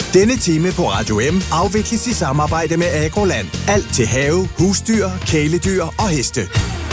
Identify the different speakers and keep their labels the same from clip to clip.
Speaker 1: Denne time på Radio M afvikles i samarbejde med Agroland. Alt til have, husdyr, kæledyr og heste.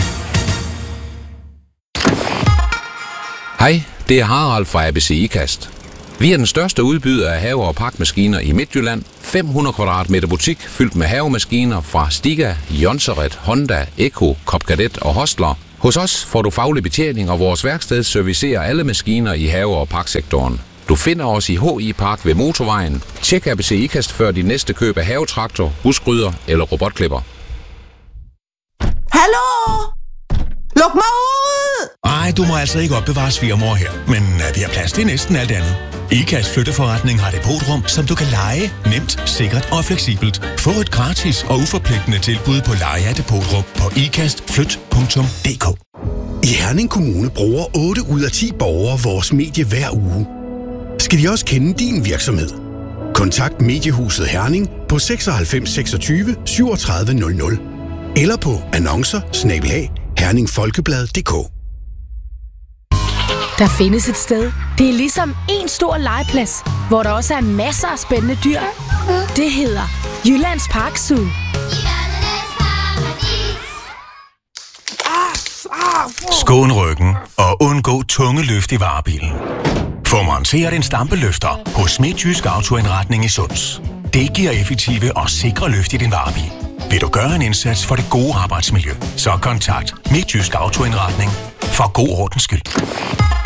Speaker 2: Hej, det er Harald fra ABC IKAST. Vi er den største udbyder af have- og pakmaskiner i Midtjylland. 500 kvadratmeter butik fyldt med havemaskiner fra Stiga, Jonseret, Honda, Echo, Copcadet og Hostler. Hos os får du faglig betjening, og vores værksted servicerer alle maskiner i have- og paksektoren. Du finder os i HI Park ved Motorvejen. Tjek ABC IKAST før dit næste køb af havetraktor, husgryder eller robotklipper.
Speaker 3: Hallo? Luk mig ud!
Speaker 4: Ej, du må altså ikke opbevare svigermor her. Men vi har plads til næsten alt andet. IKAST Flytteforretning har depotrum, som du kan leje nemt, sikkert og fleksibelt. Få et gratis og uforpligtende tilbud på leje af depotrum på ikastflyt.dk.
Speaker 5: I Herning Kommune bruger 8 ud af 10 borgere vores medie hver uge. Skal de også kende din virksomhed? Kontakt Mediehuset Herning på 96 26 37 00 eller på annoncer@herningfolkeblad.dk.
Speaker 6: Der findes et sted. Det er ligesom en stor legeplads, hvor der også er masser af spændende dyr. Det hedder Jyllands Park Zoo.
Speaker 4: Skån ryggen og undgå tunge løft i varebilen. Få monteret en stampeløfter hos Midtjysk Autoindretning i Sunds. Det giver effektive og sikre løft i din varebil. Vil du gøre en indsats for det gode arbejdsmiljø, så kontakt Midtjysk Autoindretning for god ordens skyld.